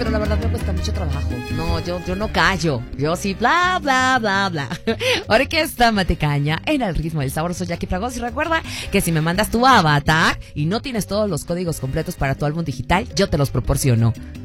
pero la verdad me cuesta mucho trabajo. No, yo no callo. Yo sí, bla, bla, bla, bla. Orquesta Matecaña, en el ritmo del sabor. Soy Jackie Fragos y recuerda que si me mandas tu avatar y no tienes todos los códigos completos para tu álbum digital, yo te los proporciono.